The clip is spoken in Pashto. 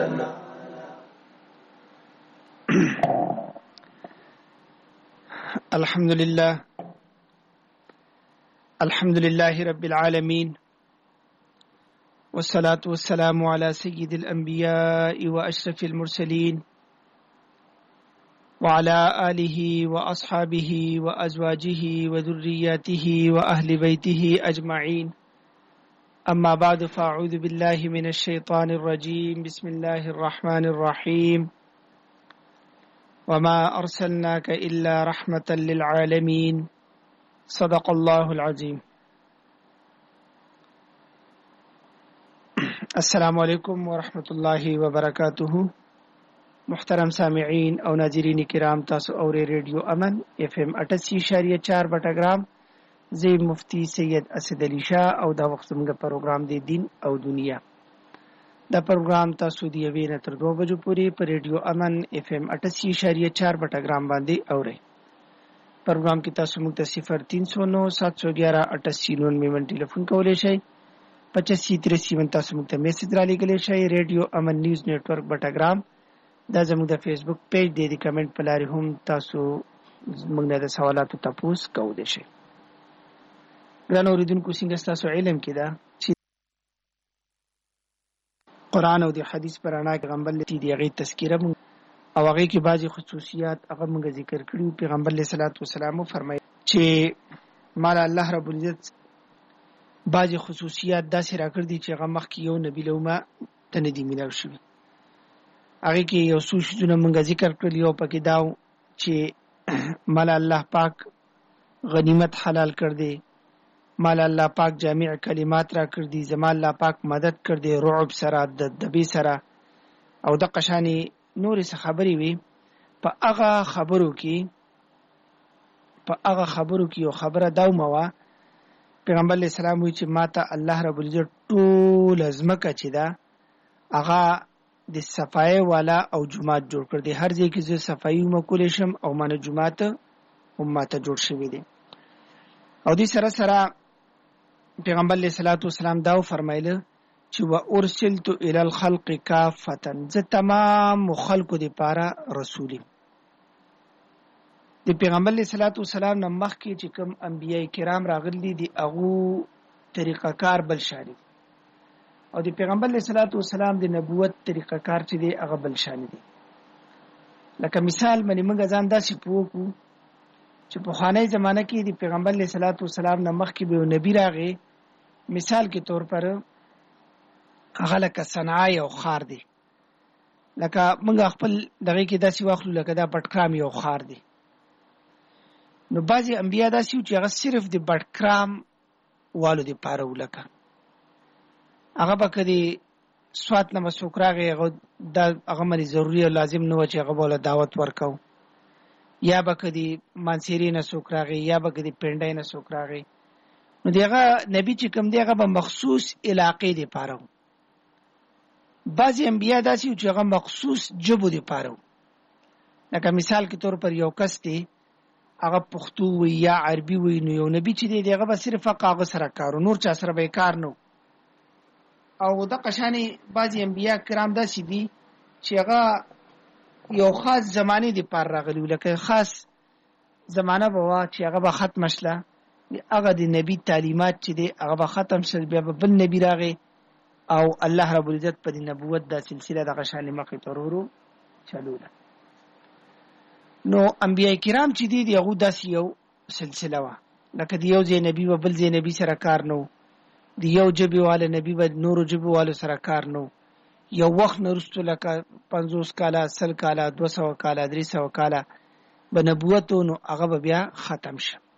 الحمد لله رب العالمين والصلاة والسلام على سيد الأنبياء وأشرف المرسلين وعلى آله وأصحابه وأزواجه وذرياته وأهل بيته أجمعين. أما بعد فأعوذ بالله من الشيطان الرجيم. بسم الله الرحمن الرحيم. وما أرسلناك إلا رحمة للعالمين. صدق الله العظيم. السلام علیکم ورحمۃ اللہ وبرکاتہ. محترم سامعین او ناظرین کرام، تاسو اوري ریډیو امن FM 88.4 بټګرام. زه مفتی سید اسد علی شاه او دا وخت موږ پروګرام دی دین او دنیا. دا پروګرام تاسو دی وینه تر 2 بجو پورې په ریډیو امن FM 88.4 بټګرام باندې اورئ. پروګرام کې تاسو موږ ته 0309 711 8899 من ټلیفون کولای شئ. 85 تاسو موږ ته میسج را لګولای شئ. ریډیو امن نیوز نیټورک بټګرام دا زموږ د فیسبوک پیج دی. د کمنټ په لارې هم تاسو موږ نه د سوالاتو تاسو کولای شئ. ګران اوریدونکو، څنګه تاسو علم کې دا چې قرآن او د حدیث پر اړه پیغمبر لتی دی غي تذکرہ او هغه کې بعضی خصوصیات هغه موږ ذکر کړو. پیغمبر علیه الصلاۃ والسلام فرمایي چې مال الله رب العزت بعضی خصوصیات داسې راکړ دي چې هغه مخکې یو نبی لومه ته نه دي ملاو شوي. هغه کې یو څو شیونه موږ ذکر کړل. یو پکې داو چې مال الله پاک غنیمت حلال کړ دی، مال الله پاک جامع کلمات را کړ دي، زما الله پاک مدد کړ دی رعب سره د دبی سره او د قشانی نورې څه خبرې وي. په هغه خبرو کې یو خبره داومه وه. پیغمبر علیه السلام وی چې ماته الله رب العزت ټول ازمکه چې ده هغه د صفای والا او جماعت جوړ کړ دی. هر ځای کې زه صفایي مکول شم او مانه جماعت هم ماته جوړ شوی دی. او دې سره سره پیغمبر علیه الصلاۃ والسلام دا فرمایله چې و ارسلت الی الخلق کافتا، زه تمام خلقو د پاره رسول یم. د پیغمبر علیه الصلاۃ والسلام نه مخکې چې کوم انبیای کرام راغلي دي هغه طریقه کار بل شانی، او د پیغمبر علیه الصلاۃ والسلام د نبوت طریقه کار چې دی هغه بل شانی دی. لکه مثال باندې موږ ځان داسې پوکو چې په خواني زمانه کې د پیغمبر علیه الصلاۃ والسلام نه مخکې به نبی راغی. مثال کے طور پر هغه لکه صنعا یو خار دی، لکه موږ خپل دغه کې داسې واخلو لکه دا بټکرام یو خار دی. نو بعضی انبیا داسې چې هغه صرف د بټکرام والو دی پاره ولکه هغه به کدي سوات نه مسوک راغی دا هغه مری ضروری او لازم نه و چې هغه بوله دعوت ورکاو، یا به کدي مانسيري نه سوک راغی، یا به کدي پندای نه سوک راغی. نو دغه نبی چې کوم دیغه به مخصوص علاقې دی پاره. بعضی انبیا داسې چې هغه مخصوص جبو دی پاره. لکه مثال کے طور پر یو کس دی هغه پښتو وی یا عربي وی، نو یو نبی چې دی دغه به صرف هغه سره کارو، نور چا سره به کار نو. او د قشانی بعضی انبیا کرام داسې دي چې هغه یو خاص زمانه دی پر راغلی، لکه خاص زمانہ بوا چې هغه به ختم شله، هغه د نبی تعلیمات چې دی هغه به ختم شل، بیا به بل نبی راغی او الله رب العزت په دې نبوت دا سلسله د قشانی مخې ترورو چلوله. نو انبیاء کرام چې دی هغه داسې یو سلسله وا، لکه د یو ځای نبی و بل ځای نبی سره کار نو، د یو جبی والا نبی و نورو جبی والو سره کار نو. یو وخت نرستو لکه 50 کاله 100 کاله 200 کاله 300 کاله به نبوت نو هغه بیا ختم شه.